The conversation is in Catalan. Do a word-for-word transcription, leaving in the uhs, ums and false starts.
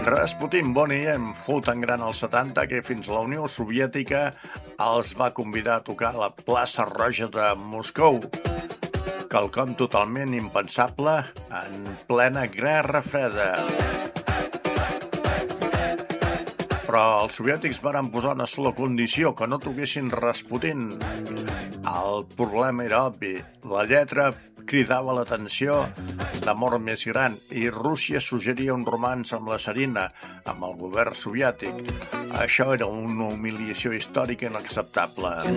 Rasputin Boniem fou tan gran als setanta que fins la Unió Soviètica els va convidar a tocar a la plaça Roja de Moscou, quelcom totalment impensable en plena Guerra Freda. Però els soviètics varen posar una sola condició, que no toquessin Rasputin. El problema era obvi, la lletra cridava l'atenció d'amor més gran i Rússia suggeria un romanç amb la Tsarina, amb el govern soviètic. Això era una humiliació històrica inacceptable.